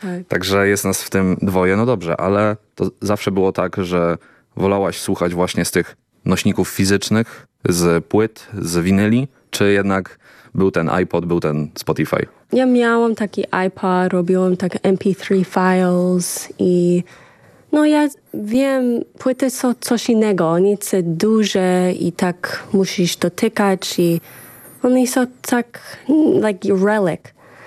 Tak. Także jest nas w tym dwoje, no dobrze, ale to zawsze było tak, że wolałaś słuchać właśnie z tych nośników fizycznych, z płyt, z winyli, czy jednak był ten iPod, był ten Spotify? Ja miałam taki iPod, robiłam takie MP3 files i no ja wiem, płyty są coś innego. One są duże i tak musisz dotykać i one są tak like relic.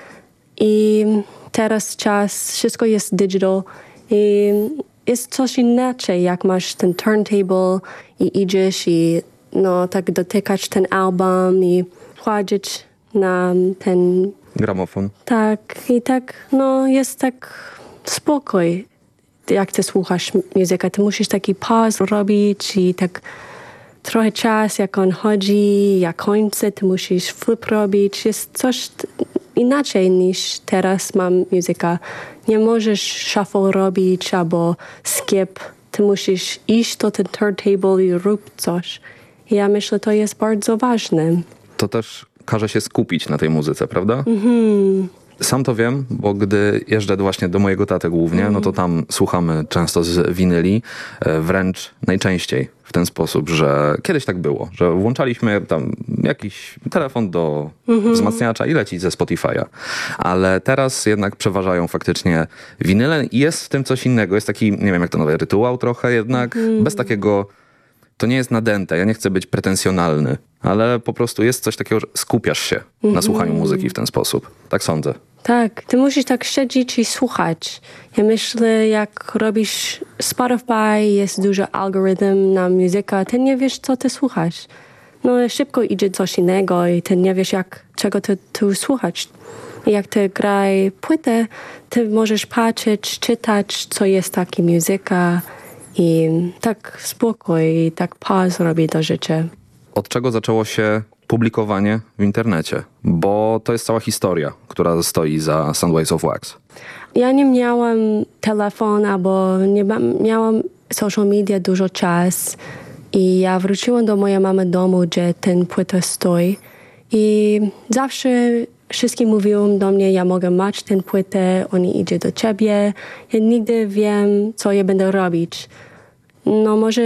I teraz czas, wszystko jest digital i jest coś inaczej, jak masz ten turntable i idziesz i no tak dotykać ten album i kładzieć na ten Gramofon. tak i tak, no jest tak spokój, jak ty słuchasz muzykę. Ty musisz taki pause robić i tak trochę czas, jak on chodzi, jak kończy, ty musisz flip robić. Jest coś inaczej niż teraz mam muzyka. Nie możesz shuffle robić albo skip. Ty musisz iść do ten turntable i rób coś. I ja myślę, to jest bardzo ważne. To też każe się skupić na tej muzyce, prawda? Sam to wiem, bo gdy jeżdżę właśnie do mojego taty głównie, no to tam słuchamy często z winyli, wręcz najczęściej w ten sposób, że kiedyś tak było, że włączaliśmy tam jakiś telefon do wzmacniacza i leci ze Spotify'a. Ale teraz jednak przeważają faktycznie winyle i jest w tym coś innego. Jest taki, nie wiem jak to nazwać, rytuał trochę jednak, bez takiego... To nie jest nadęte, ja nie chcę być pretensjonalny, ale po prostu jest coś takiego, że skupiasz się na słuchaniu muzyki w ten sposób. Tak sądzę. Tak, ty musisz tak siedzieć i słuchać. Ja myślę, jak robisz Spotify, jest dużo algorytm na muzykę, ty nie wiesz, co ty słuchasz. No szybko idzie coś innego i ty nie wiesz, czego ty tu słuchać. I jak ty graj płytę, ty możesz patrzeć, czytać, co jest taka muzyka. I tak spokój, tak pause robi do życia. Od czego zaczęło się publikowanie w internecie? Bo to jest cała historia, która stoi za Soundwaves of Wax. Ja nie miałam telefonu, albo nie miałam social media dużo czasu. I ja wróciłam do mojej mamy domu, gdzie ten płyta stoi. I zawsze wszystkim mówią do mnie, ja mogę mieć ten płytę, on idzie do ciebie. Ja nigdy wiem, co ja będę robić. No może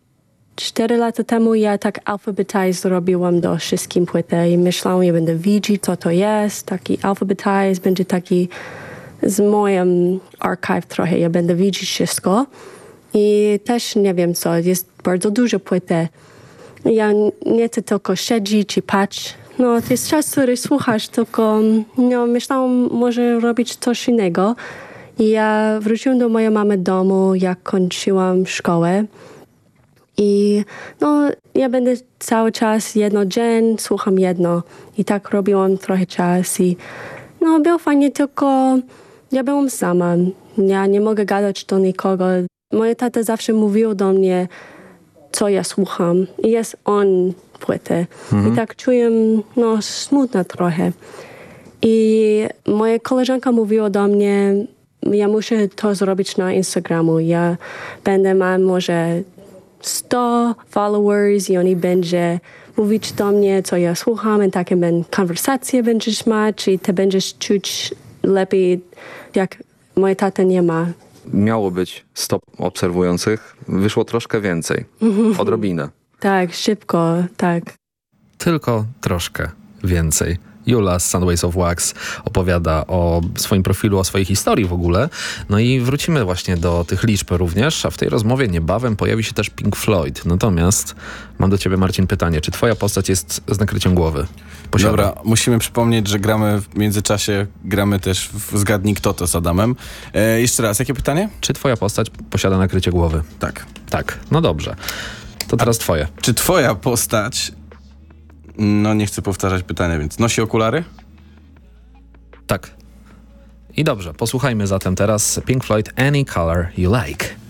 4 lata temu ja tak alphabetize robiłam do wszystkim płytę i myślałam, ja będę widzieć, co to jest. Taki alphabetize będzie taki z moim archive trochę. Ja będę widzieć wszystko. I też nie wiem co, jest bardzo dużo płyty. Ja nie chcę tylko siedzieć i patrzeć. No, to jest czas, który słuchasz, tylko no, myślałam, może robić coś innego. I ja wróciłam do mojej mamy domu, jak kończyłam szkołę. I no, ja będę cały czas jedno dzień, słucham jedno. I tak robiłam trochę czas. I no, było fajnie, tylko ja byłam sama. Ja nie mogę gadać do nikogo. Moja tata zawsze mówił do mnie, co ja słucham. I jest on płytę. I tak czuję, no, smutno trochę. I moja koleżanka mówiła do mnie, ja muszę to zrobić na Instagramu. Ja będę miał może 100 followers i oni będzie mówić do mnie, co ja słucham i takie konwersacje będziesz mieć i ty będziesz czuć lepiej, jak moja tata nie ma. Miało być 100 obserwujących, wyszło troszkę więcej. Odrobinę. Tak, szybko, tak. Tylko troszkę więcej. Jula z Soundwaves of Wax opowiada o swoim profilu, o swojej historii w ogóle. No i wrócimy właśnie do tych liczb również, a w tej rozmowie niebawem pojawi się też Pink Floyd. Natomiast mam do ciebie, Marcin, pytanie. Czy twoja postać jest z nakryciem głowy? Posiada? Dobra, musimy przypomnieć, że gramy w międzyczasie, gramy też w Zgadnij Kto to z Adamem. Jeszcze raz, jakie pytanie? Czy twoja postać posiada nakrycie głowy? Tak. Tak, no dobrze. To teraz twoje. Czy twoja postać... No nie chcę powtarzać pytania, więc nosi okulary? Tak. I dobrze, posłuchajmy zatem teraz Pink Floyd Any Color You Like.